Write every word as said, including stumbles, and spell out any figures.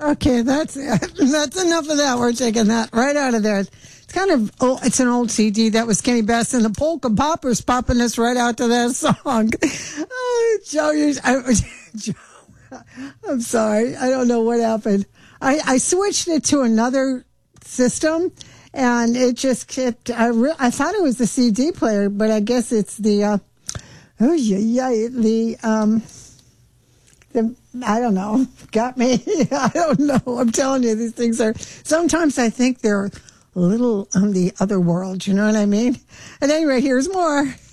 Okay, that's that's enough of that. We're taking that right out of there. It's kind of oh, it's an old C D that was Kenny Best and the Polka Poppers popping us right out to that song. Oh, Joe, you, I, Joe, I'm sorry, I don't know what happened. I, I switched it to another system, and it just kept. I re, I thought it was the C D player, but I guess it's the. Uh, oh yeah, yeah, the um. The, I don't know. Got me. I don't know. I'm telling you, these things are. Sometimes I think they're a little on the other world. You know what I mean? At any rate, here's more.